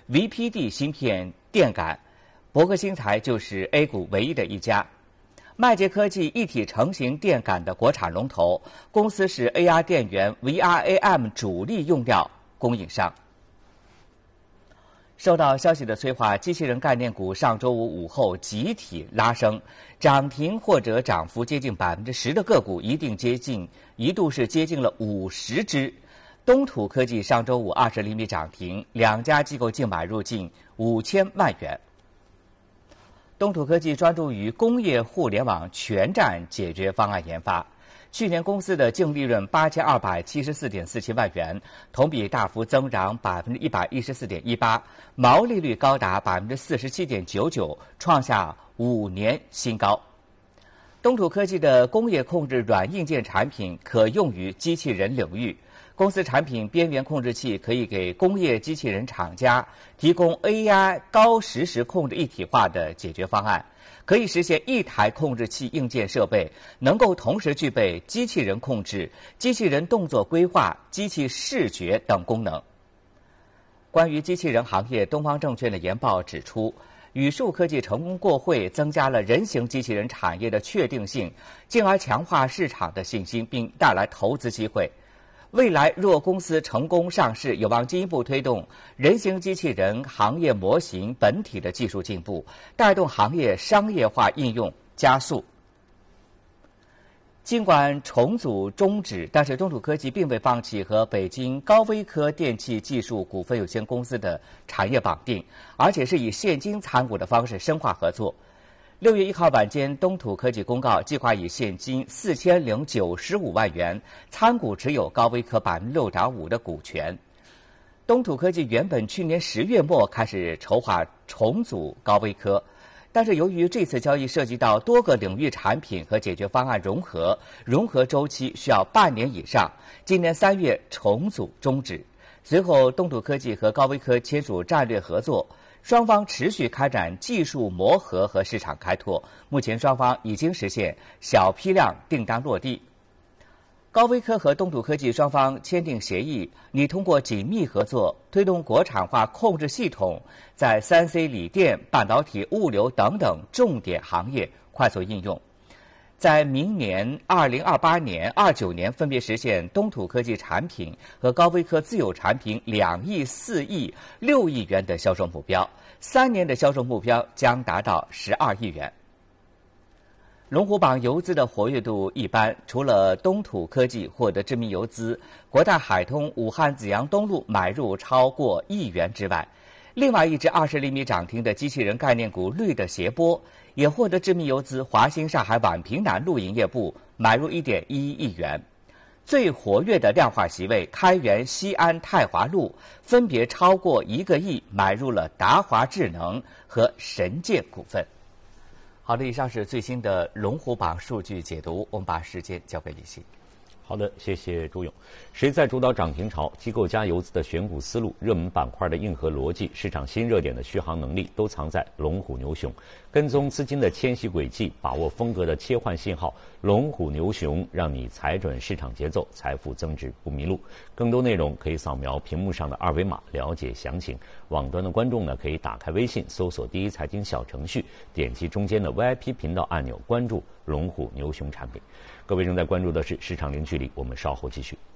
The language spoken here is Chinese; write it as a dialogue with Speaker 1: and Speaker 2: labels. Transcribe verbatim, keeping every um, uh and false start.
Speaker 1: V P D 芯片电感，博格芯材就是 A 股唯一的一家。迈捷科技一体成型电感的国产龙头，公司是 A R 电源 V R A M 主力用料供应商。受到消息的催化，机器人概念股上周五午后集体拉升，涨停或者涨幅接近百分之十的个股一定接近，一度是接近了五十只。东土科技上周五二十厘米涨停，两家机构净买入近五千万元。东土科技专注于工业互联网全站解决方案研发。去年公司的净利润八千二百七十四点四七万元，同比大幅增长百分之一百一十四点一八，毛利率高达百分之四十七点九九，创下五年新高。东土科技的工业控制软硬件产品可用于机器人领域。公司产品边缘控制器可以给工业机器人厂家提供 A I 高实时控制一体化的解决方案，可以实现一台控制器硬件设备能够同时具备机器人控制、机器人动作规划、机器视觉等功能。关于机器人行业，东方证券的研报指出，宇树科技成功过会，增加了人形机器人产业的确定性，进而强化市场的信心，并带来投资机会。未来若公司成功上市，有望进一步推动人形机器人行业模型本体的技术进步，带动行业商业化应用加速。尽管重组终止，但是东土科技并未放弃和北京高威科电气技术股份有限公司的产业绑定，而且是以现金参股的方式深化合作。六月一号晚间，东土科技公告，计划以现金四千零九十五万元参股持有高威科百分之六点五的股权。东土科技原本去年十月末开始筹划重组高威科，但是由于这次交易涉及到多个领域产品和解决方案融合，融合周期需要半年以上，今年三月重组终止。随后，东土科技和高威科签署战略合作。双方持续开展技术磨合和市场开拓，目前双方已经实现小批量订单落地。高威科和东土科技双方签订协议，拟通过紧密合作，推动国产化控制系统在 三 C 锂电、半导体、物流等等重点行业快速应用。在明年二零二八年、二九年分别实现东土科技产品和高威科自有产品两亿、四亿、六亿元的销售目标，三年的销售目标将达到十二亿元。龙虎榜游资的活跃度一般，除了东土科技获得知名游资，国泰海通、武汉紫阳东路买入超过亿元之外，另外一只二十厘米涨停的机器人概念股绿的谐波也获得知名游资华兴上海宛平南路营业部买入 一点一一亿元。最活跃的量化席位开源、西安泰华路分别超过一个亿买入了达华智能和神剑股份。好的，以上是最新的龙虎榜数据解读，我们把时间交给李欣。
Speaker 2: 好的，谢谢朱勇。谁在主导涨停潮？机构加游资的选股思路、热门板块的硬核逻辑、市场新热点的续航能力，都藏在龙虎牛熊。跟踪资金的迁徙轨迹，把握风格的切换信号，龙虎牛熊让你踩准市场节奏，财富增值不迷路。更多内容可以扫描屏幕上的二维码了解详情。网端的观众呢，可以打开微信搜索第一财经小程序，点击中间的 V I P 频道按钮，关注龙虎牛熊产品。各位正在关注的是市场零距离，我们稍后继续。